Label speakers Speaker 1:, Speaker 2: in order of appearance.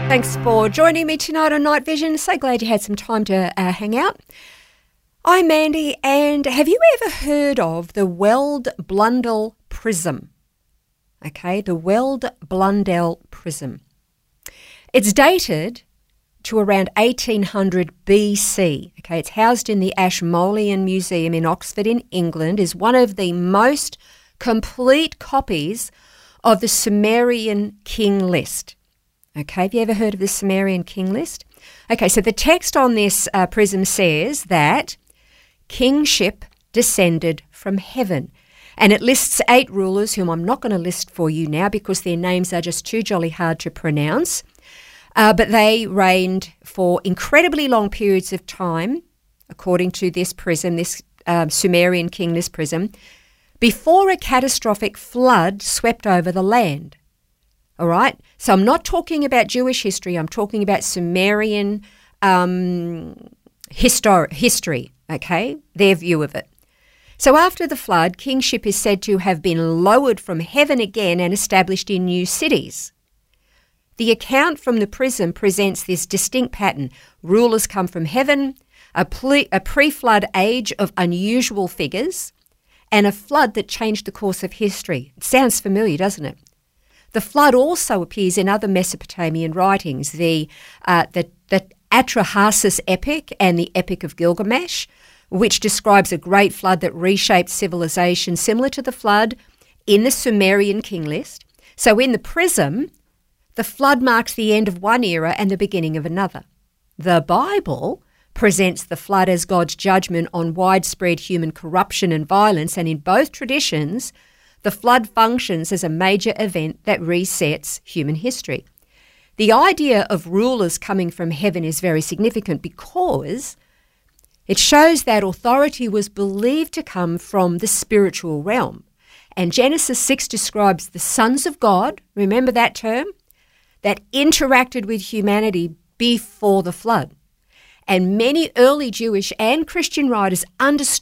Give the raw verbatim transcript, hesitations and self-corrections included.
Speaker 1: Thanks for joining me tonight on Night Vision. So glad you had some time to uh, hang out. I'm Mandy, and have you ever heard of the Weld-Blundell Prism? Okay, the Weld-Blundell Prism. It's dated to around eighteen hundred B C. Okay, it's housed in the Ashmolean Museum in Oxford in England, is one of the most complete copies of the Sumerian king list. Okay, have you ever heard of the Sumerian king list? Okay, so the text on this uh, prism says that kingship descended from heaven. And it lists eight rulers whom I'm not going to list for you now because their names are just too jolly hard to pronounce. Uh, but they reigned for incredibly long periods of time, according to this prism, this um, Sumerian king list prism, before a catastrophic flood swept over the land. All right? So I'm not talking about Jewish history. I'm talking about Sumerian um, histor- history, okay, their view of it. So after the flood, kingship is said to have been lowered from heaven again and established in new cities. The account from the prism presents this distinct pattern. Rulers come from heaven, a, ple- a pre-flood age of unusual figures, and a flood that changed the course of history. It sounds familiar, doesn't it? The flood also appears in other Mesopotamian writings, the, uh, the, the Atrahasis epic and the Epic of Gilgamesh, which describes a great flood that reshaped civilization similar to the flood in the Sumerian king list. So in the prism, the flood marks the end of one era and the beginning of another. The Bible presents the flood as God's judgment on widespread human corruption and violence, and in both traditions, the flood functions as a major event that resets human history. The idea of rulers coming from heaven is very significant because it shows that authority was believed to come from the spiritual realm. And Genesis six describes the sons of God, remember that term, that interacted with humanity before the flood. And many early Jewish and Christian writers understood